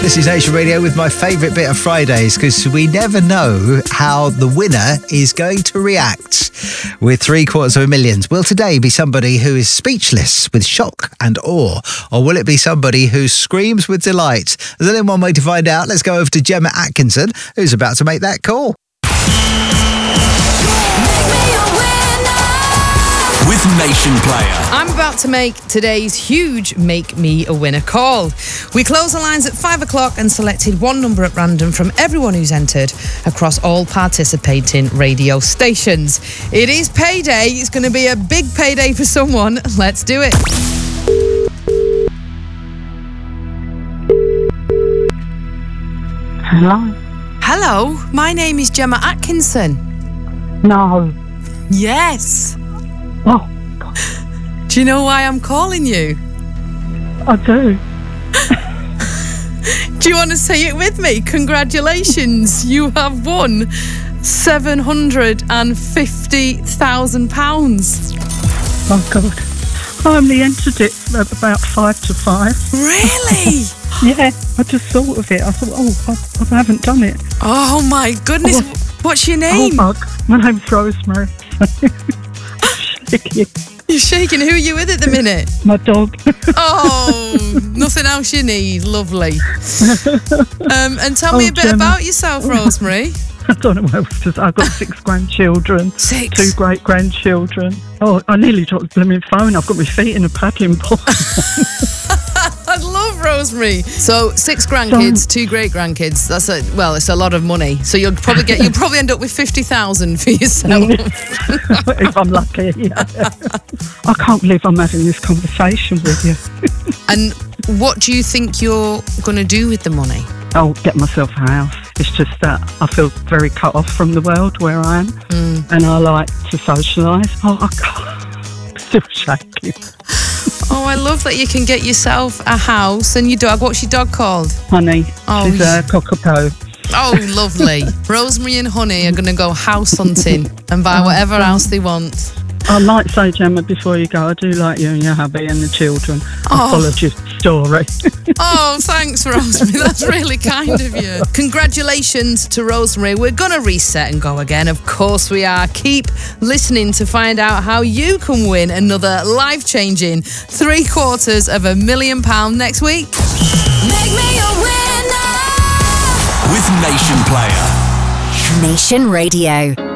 This is Nation Radio with my favourite bit of Fridays, because we never know how the winner is going to react with $750,000. Will today be somebody who is speechless with shock and awe, or will it be somebody who screams with delight? There's only one way to find out. Let's go over to Gemma Atkinson, who's about to make that call. With Nation Player. I'm about to make today's huge Make Me a Winner call. We close the lines at 5 o'clock and selected one number at random from everyone who's entered across all participating radio stations. It is payday. It's going to be a big payday for someone. Let's do it. Hello? Hello, my name is Gemma Atkinson. No. Yes. Oh, God. Do you know why I'm calling you? I do. Do you want to say it with me? Congratulations, you have won £750,000. Oh, God. I only entered it at about 5 to 5. Really? Yeah, I just thought of it. I thought, I haven't done it. Oh, my goodness. Oh. What's your name? Oh, my name's Rosemary. You're shaking. Who are you with at the minute? My dog. Oh, nothing else you need. Lovely. And tell me a bit about yourself, Rosemary. I don't know what else to say. I've got 6 grandchildren. 6? 2 great-grandchildren. Oh, I nearly dropped the blooming phone. I've got my feet in a paddling pool. I love Rosemary. So 6 grandkids, 2 great-grandkids. It's a lot of money. So you'll probably end up with 50,000 for yourself. If I'm lucky, yeah. I can't believe I'm having this conversation with you. And what do you think you're going to do with the money? I'll get myself a house. It's just that I feel very cut off from the world where I am, and I like to socialise. Oh, I can't. I'm still shaking. Oh, I love that you can get yourself a house and your dog. What's your dog called? Honey. Oh, she's a cockapoo. Oh, lovely. Rosemary and Honey are going to go house hunting and buy whatever house they want. I might say, Gemma, before you go, I do like you and your hubby and the children. I followed your story. Oh, thanks, Rosemary. That's really kind of you. Congratulations to Rosemary. We're going to reset and go again. Of course we are. Keep listening to find out how you can win another life-changing £750,000 next week. Make me a winner with Nation Player. Nation Radio.